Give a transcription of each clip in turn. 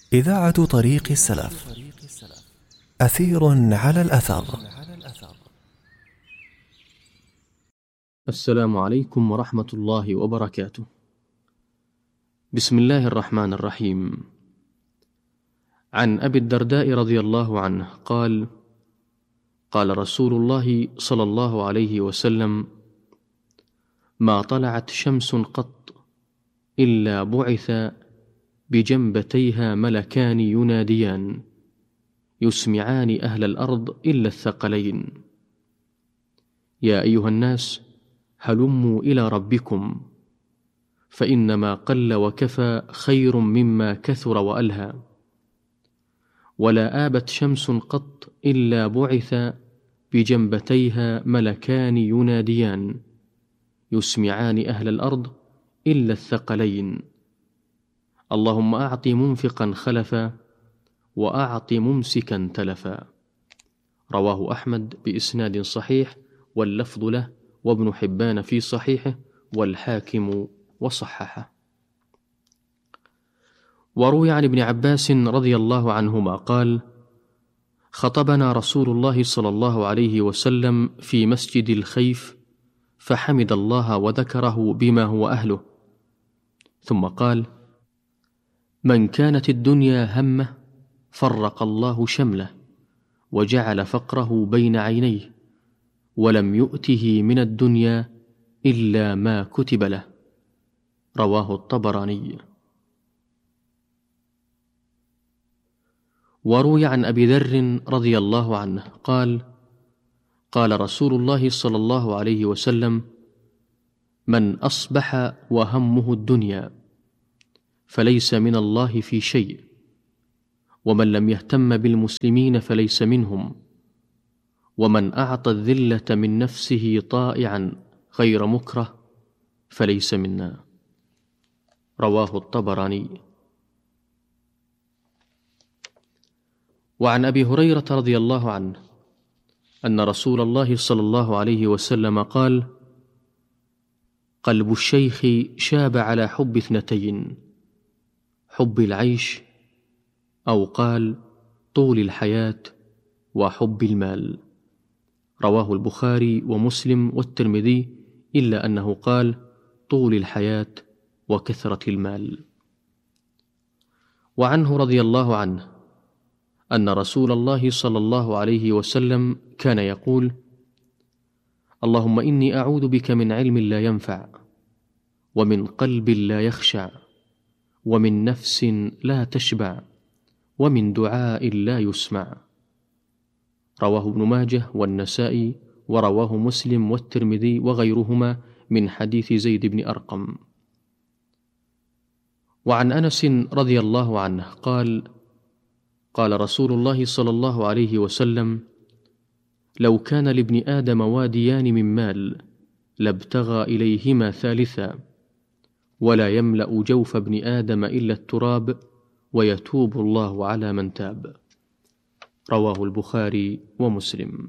إذاعة طريق السلف. أثير على الأثر. السلام عليكم ورحمة الله وبركاته. بسم الله الرحمن الرحيم. عن أبي الدرداء رضي الله عنه قال: قال رسول الله صلى الله عليه وسلم: ما طلعت شمس قط إلا بعث بجنبتيها ملكان يناديان يسمعان أهل الأرض إلا الثقلين: يا أيها الناس هلموا إلى ربكم، فإنما قل وكفى خير مما كثر وألهى. ولا آبت شمس قط إلا بعث بجنبتيها ملكان يناديان يسمعان أهل الأرض إلا الثقلين: اللهم أعط منفقا خلفا وأعط ممسكا تلفا. رواه أحمد بإسناد صحيح، واللفظ له، وابن حبان في صحيحه، والحاكم وصححه. وروي عن ابن عباس رضي الله عنهما قال: خطبنا رسول الله صلى الله عليه وسلم في مسجد الخيف، فحمد الله وذكره بما هو أهله، ثم قال: من كانت الدنيا همه فرق الله شمله وجعل فقره بين عينيه، ولم يؤته من الدنيا إلا ما كتب له. رواه الطبراني. وروي عن أبي ذر رضي الله عنه قال: قال رسول الله صلى الله عليه وسلم: من أصبح وهمه الدنيا فليس من الله في شيء، ومن لم يهتم بالمسلمين فليس منهم، ومن أعطى الذلة من نفسه طائعا غير مكره فليس منا. رواه الطبراني. وعن أبي هريرة رضي الله عنه أن رسول الله صلى الله عليه وسلم قال: قلب الشيخ شاب على حب اثنتين: حب العيش، أو قال طول الحياة، وحب المال. رواه البخاري ومسلم والترمذي، إلا أنه قال طول الحياة وكثرة المال. وعنه رضي الله عنه أن رسول الله صلى الله عليه وسلم كان يقول: اللهم إني أعوذ بك من علم لا ينفع، ومن قلب لا يخشع، ومن نفس لا تشبع، ومن دعاء لا يسمع. رواه ابن ماجه والنسائي، ورواه مسلم والترمذي وغيرهما من حديث زيد بن أرقم. وعن أنس رضي الله عنه قال: قال رسول الله صلى الله عليه وسلم: لو كان لابن آدم واديان من مال لابتغى إليهما ثالثا، ولا يملأ جوف ابن آدم إلا التراب، ويتوب الله على من تاب. رواه البخاري ومسلم.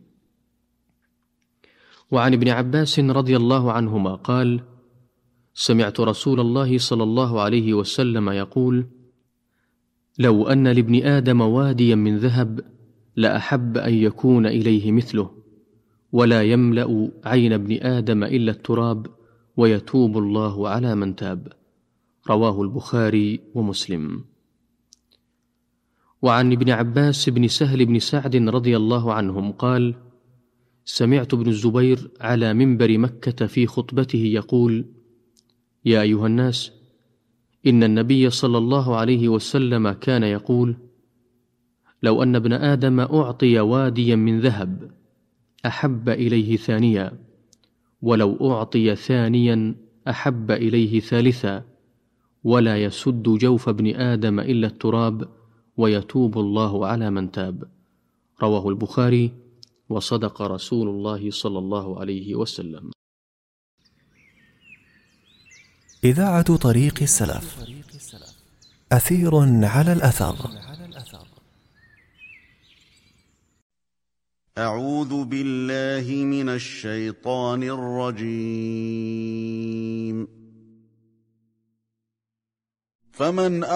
وعن ابن عباس رضي الله عنهما قال: سمعت رسول الله صلى الله عليه وسلم يقول: لو أن لابن آدم واديا من ذهب لأحب أن يكون إليه مثله، ولا يملأ عين ابن آدم إلا التراب، ويتوب الله على من تاب. رواه البخاري ومسلم. وعن ابن عباس بن سهل بن سعد رضي الله عنهم قال: سمعت ابن الزبير على منبر مكة في خطبته يقول: يا أيها الناس، إن النبي صلى الله عليه وسلم كان يقول: لو أن ابن آدم أعطي واديا من ذهب أحب إليه ثانيا، ولو أعطي ثانيا أحب إليه ثالثا، ولا يسد جوف ابن آدم إلا التراب، ويتوب الله على من تاب. رواه البخاري، وصدق رسول الله صلى الله عليه وسلم. إذاعة طريق السلف. أثير على الأثر. أعوذ بالله من الشيطان الرجيم. فمن